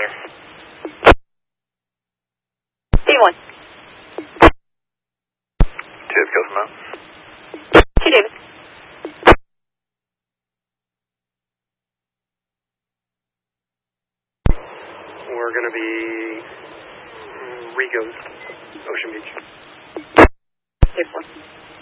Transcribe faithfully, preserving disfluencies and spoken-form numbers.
eighty-one. Cheers, customer. Hey, David. We're going to be Regos, Ocean Beach. eighty-four.